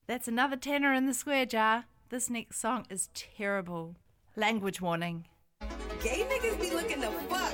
That's another tenner in the square jar. This next song is terrible. Language warning. Gay niggas be looking to fuck.